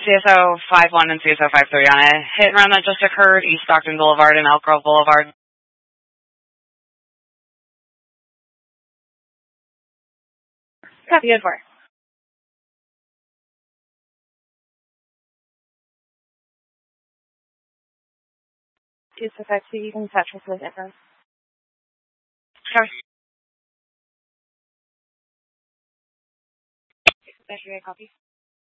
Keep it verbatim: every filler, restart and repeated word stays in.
C S O five one and C S O five three on a hit and run that just occurred East Stockton Boulevard and Elk Grove Boulevard. Copy, good for. C S O five two, you can touch with the difference. Sure. That's your copy.